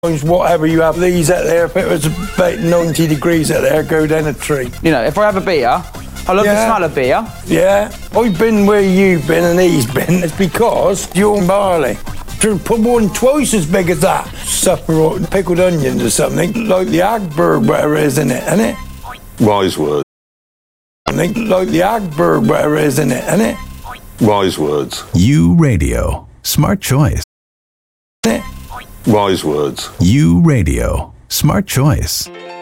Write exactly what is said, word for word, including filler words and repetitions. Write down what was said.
Whatever you have, these out there, if it was about ninety degrees out there, go down a tree. You know, if I have a beer, I love Yeah. the smell of beer. Yeah, I've been where you've been and he's been. It's because you're barley. To put one twice as big as that. Supper or pickled onions or something, like the Agberg, whatever it is in it, isn't it? Wise words. Something like the Agberg, whatever it is in it, isn't it? Wise words. U Radio. Smart choice. Isn't it? Wise words. U Radio. Smart choice.